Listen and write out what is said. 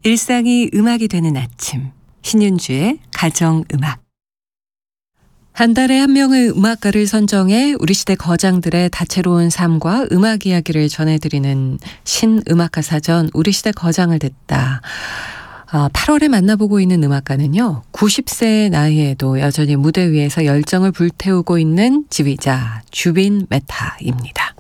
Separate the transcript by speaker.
Speaker 1: 일상이 음악이 되는 아침, 신윤주의 가정음악. 한 달에 한 명의 음악가를 선정해 우리 시대 거장들의 다채로운 삶과 음악 이야기를 전해드리는 신음악가 사전 우리 시대 거장을 듣다. 8월에 만나보고 있는 음악가는요, 90세의 나이에도 여전히 무대 위에서 열정을 불태우고 있는 지휘자 주빈 메타입니다.